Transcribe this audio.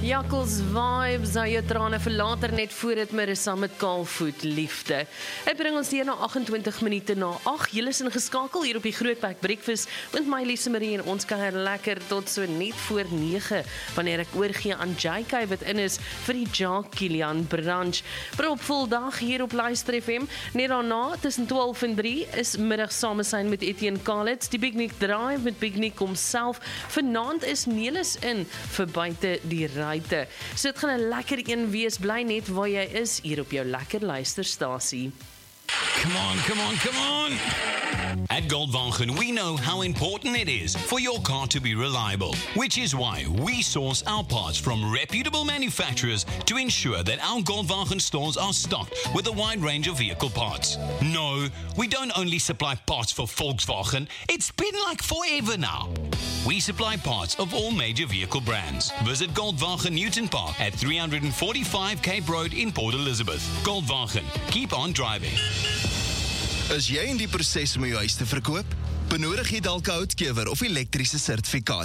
Jakkels vibes, nou jou trane vir later net voor het Marissa met Kaalvoet liefde. Dit bring ons hier na 28 minute na 8. Julle is ingeskakel hier op die Grootbek Breakfast met my Lise Marie en ons kuier lekker tot so net voor 9 wanneer ek oorgee aan JK wat in is vir die Jacques Kilian brunch. Propvol dag hier op Luister FM. Net daarna tussen 12 en 3 is middag samesyn met Etienne Kalitz, die Picnic Drive met Picnic homself. Vanaand is Nelis in vir buite die ruimte. So dit gaan 'n lekker een wees, bly net waar jy is hier op jou lekker luisterstasie. Come on, come on, come on! At Goldwagen, we know how important it is for your car to be reliable, which is why we source our parts from reputable manufacturers to ensure that our Goldwagen stores are stocked with a wide range of vehicle parts. No, we don't only supply parts for Volkswagen, it's been like forever now. We supply parts of all major vehicle brands. Visit Goldwagen Newton Park at 345 Cape Road in Port Elizabeth. Goldwagen, keep on driving. Is jy in die proses om jou huis te verkoop? Benodig jy dalk 'n houtkewer of elektriese sertifikaat?